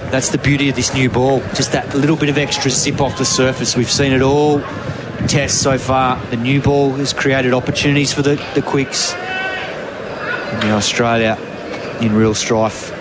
That's the beauty of this new ball. Just that little bit of extra zip off the surface. We've seen it all test so far. The new ball has created opportunities for the Quicks. And now Australia in real strife.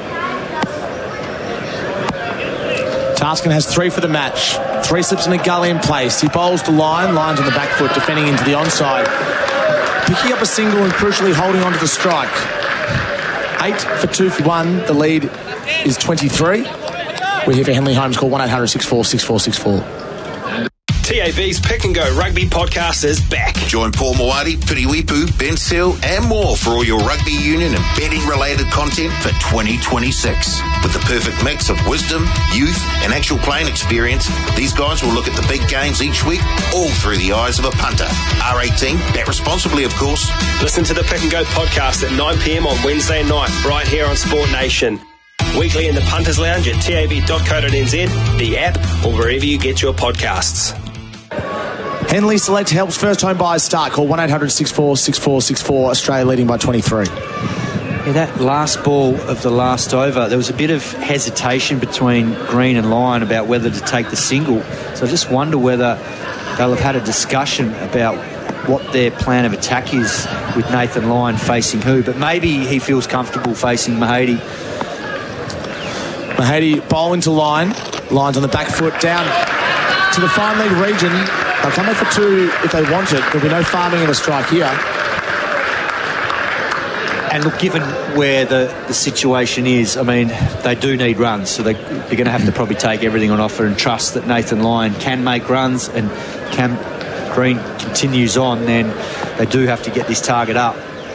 Taskin has 3 for the match. 3 slips in the gully in place. He bowls to Lyon. Lyon's on the back foot, defending into the onside. Picking up a single and crucially holding on to the strike. 8 for 2 for 1. The lead is 23. We're here for Henley Holmes. Call 1-800-64-6464. TAB's Pick and Go Rugby podcast is back. Join Paul Moati, Piriwipu, Ben Seal and more for all your rugby union and betting related content for 2026. With the perfect mix of wisdom, youth and actual playing experience, these guys will look at the big games each week, all through the eyes of a punter. R18, bet responsibly of course. Listen to the Pick and Go podcast at 9 p.m. on Wednesday night, right here on Sport Nation. Weekly in the Punters Lounge at tab.co.nz, the app or wherever you get your podcasts. Henley Select helps first home buyers start. Call 1-800-64-6464. Australia leading by 23. Yeah, that last ball of the last over, there was a bit of hesitation between Green and Lyon about whether to take the single. So I just wonder whether they'll have had a discussion about what their plan of attack is with Nathan Lyon facing who. But maybe he feels comfortable facing Mahady. Mahady bowling to Lyon. Lyon's on the back foot down to the fine leg region. They'll come in for 2 if they want it. There'll be no farming in a strike here. And look, given where the situation is, I mean, they do need runs, so they're going to have to probably take everything on offer and trust that Nathan Lyon can make runs, and Cam Green continues on, then they do have to get this target up.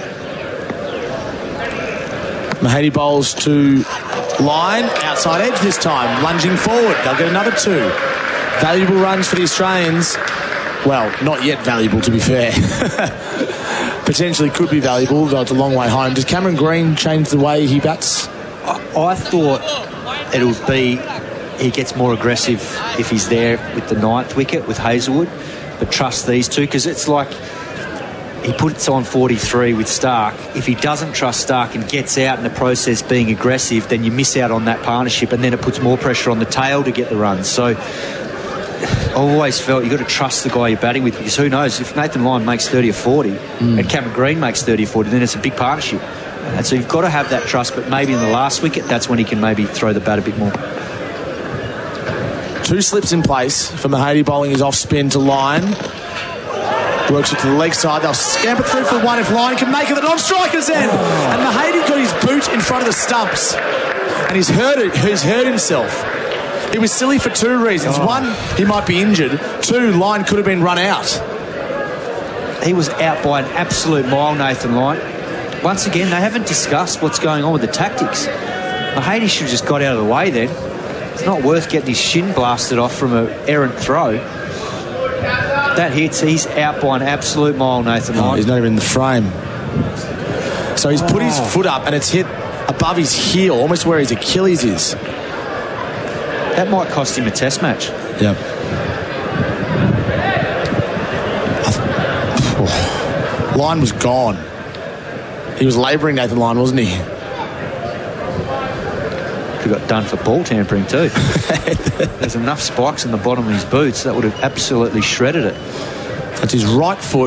Mahady bowls to Lyon, outside edge this time, lunging forward. They'll get another 2. Valuable runs for the Australians. Well, not yet valuable, to be fair. Potentially could be valuable, though it's a long way home. Does Cameron Green change the way he bats? I thought it'll be he gets more aggressive if he's there with the 9th wicket with Hazelwood, but trust these 2, because it's like he puts on 43 with Stark. If he doesn't trust Stark and gets out in the process being aggressive, then you miss out on that partnership, and then it puts more pressure on the tail to get the runs. So I always felt you've got to trust the guy you're batting with, because who knows, if Nathan Lyon makes 30 or 40 and Cameron Green makes 30 or 40, then it's a big partnership. And so you've got to have that trust, but maybe in the last wicket, that's when he can maybe throw the bat a bit more. 2 slips in place for Mahady bowling his off spin to Lyon. Works it to the leg side. They'll scamper through for 1 if Lyon can make it the non-striker's end. And Mahady got his boot in front of the stumps. And he's hurt himself. It was silly for 2 reasons. 1, he might be injured. 2, Lyon could have been run out. He was out by an absolute mile, Nathan Lyon. Once again, they haven't discussed what's going on with the tactics. Mahady should have just got out of the way then. It's not worth getting his shin blasted off from an errant throw. That hits, he's out by an absolute mile, Nathan Lyon. He's not even in the frame. So he's put his foot up and it's hit above his heel, almost where his Achilles is. That might cost him a test match. Yep. Lyon was gone. He was labouring, Nathan Lyon, wasn't he? Could have got done for ball tampering too. There's enough spikes in the bottom of his boots that would have absolutely shredded it. That's his right foot.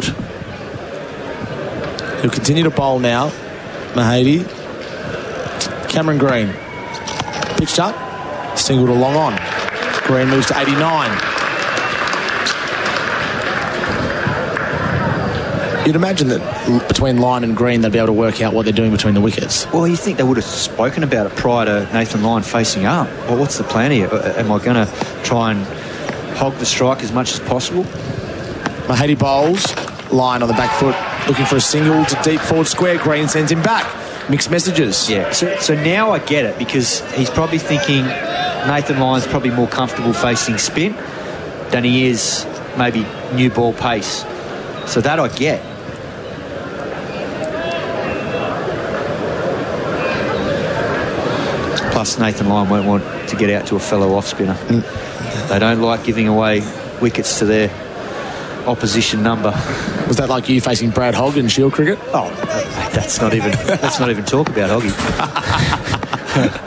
He'll continue to bowl now. Mahady. Cameron Green. Pitched up. Singled along on. Green moves to 89. You'd imagine that between Lyon and Green they'd be able to work out what they're doing between the wickets. Well, you think they would have spoken about it prior to Nathan Lyon facing up. Well, what's the plan here? Am I going to try and hog the strike as much as possible? Mahady bowls. Lyon on the back foot looking for a single to deep forward square. Green sends him back. Mixed messages. Yeah, so now I get it, because he's probably thinking Nathan Lyon's probably more comfortable facing spin than he is maybe new ball pace. So that I get. Plus Nathan Lyon won't want to get out to a fellow off spinner. They don't like giving away wickets to their opposition number. Was that like you facing Brad Hogg in Shield cricket? Oh, that's not even talk about Hoggy.